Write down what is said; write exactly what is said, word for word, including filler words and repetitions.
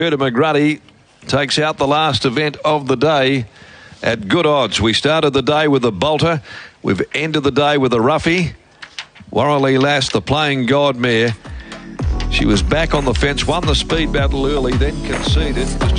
Gerda McGruddy takes out the last event of the day at good odds. We started the day with a bolter. We've ended the day with a roughie. Warrelly Lass, the playing god mare. She was back on the fence, won the speed battle early, then conceded.